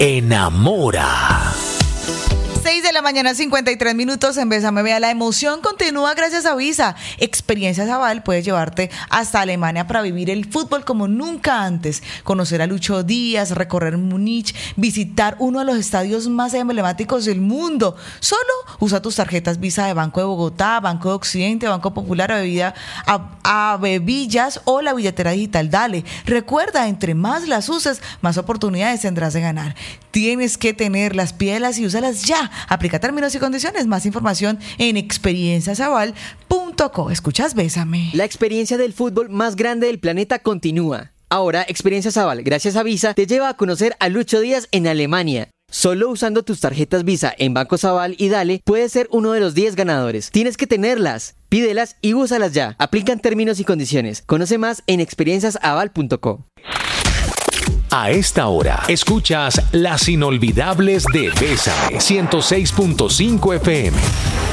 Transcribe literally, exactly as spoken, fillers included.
enamora. seis de la mañana, cincuenta y tres minutos en Bésame Vea. La emoción continúa gracias a Visa. Experiencias Aval puede llevarte hasta Alemania para vivir el fútbol como nunca antes. Conocer a Lucho Díaz, recorrer Múnich, visitar uno de los estadios más emblemáticos del mundo. Solo usa tus tarjetas Visa de Banco de Bogotá, Banco de Occidente, Banco Popular, Bebida, a, a Bebillas o la billetera digital Dale. Recuerda, entre más las uses, más oportunidades tendrás de ganar. Tienes que tenerlas, pídelas y úsalas ya. Aplica términos y condiciones. Más información en experiencias aval punto co. Escuchas Bésame. La experiencia del fútbol más grande del planeta continúa. Ahora, Experiencias Aval, gracias a Visa, te lleva a conocer a Lucho Díaz en Alemania. Solo usando tus tarjetas Visa en Bancos Aval y Dale, puedes ser uno de los diez ganadores. Tienes que tenerlas, pídelas y úsalas ya. Aplican términos y condiciones. Conoce más en experiencias aval punto co. A esta hora, escuchas Las Inolvidables de Bésame, ciento seis punto cinco F M.